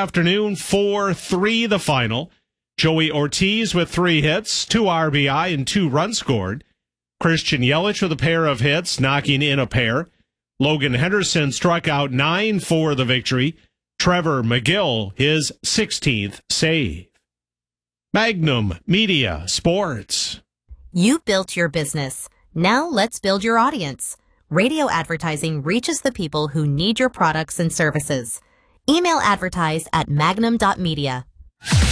afternoon, 4-3 the final. Joey Ortiz with 3 hits, 2 RBI, and 2 runs scored. Christian Yelich with a pair of hits, knocking in a pair. Logan Henderson struck out 9 for the victory. Trevor McGill, his 16th save. Magnum Media Sports. You built your business. Now let's build your audience. Radio advertising reaches the people who need your products and services. Email advertise at magnum.media.